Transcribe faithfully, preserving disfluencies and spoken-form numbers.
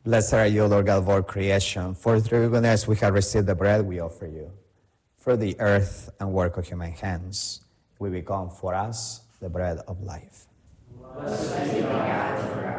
Blessed are you, Lord God of all creation, for through your goodness we have received the bread we offer you. For the earth and work of human hands, we become for us the bread of life. Blessed be God forever.